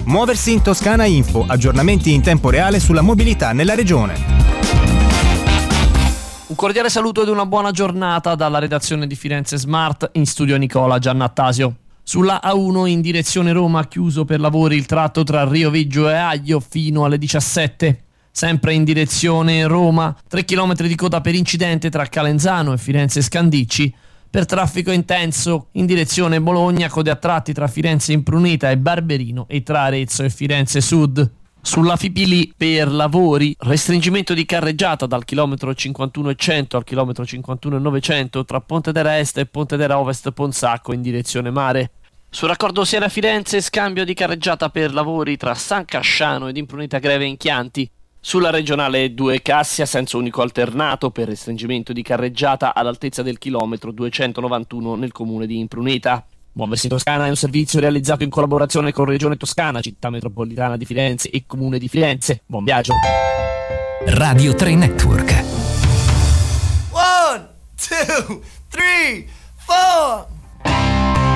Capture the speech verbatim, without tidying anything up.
Muoversi in Toscana Info, aggiornamenti in tempo reale sulla mobilità nella regione. Un cordiale saluto ed una buona giornata dalla redazione di Firenze Smart, in studio Nicola Giannattasio. Sulla A uno in direzione Roma chiuso per lavori il tratto tra Rio Viggio e Aglio fino alle diciassette. Sempre in direzione Roma, tre chilometri di coda per incidente tra Calenzano e Firenze Scandicci. Per traffico intenso in direzione Bologna, code a tratti tra Firenze Impruneta e Barberino e tra Arezzo e Firenze Sud. Sulla Fipili per lavori, restringimento di carreggiata dal chilometro cinquantuno e cento al chilometro cinquantuno e novecento tra Pontedera Est e Pontedera Ovest Ponsacco in direzione mare. Sul raccordo Siena-Firenze, scambio di carreggiata per lavori tra San Casciano ed Impruneta Greve in Chianti. Sulla regionale due Cassia, senso unico alternato per restringimento di carreggiata all'altezza del chilometro duecentonovantuno nel comune di Impruneta. Muoversi in Toscana è un servizio realizzato in collaborazione con Regione Toscana, Città Metropolitana di Firenze e Comune di Firenze. Buon viaggio! Radio tre Network. One, two, three, four.